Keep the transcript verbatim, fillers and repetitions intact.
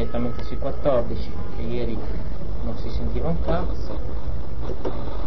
direttamente sui quattordici, che ieri non si sentiva un cazzo.